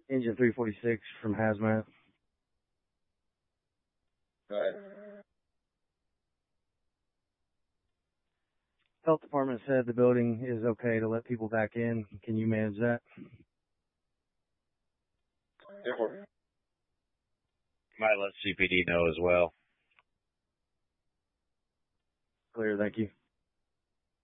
Engine 346 from Hazmat. Go ahead. Health department said the building is okay to let people back in. Can you manage that? Therefore, Might let CPD know as well. Clear, thank you.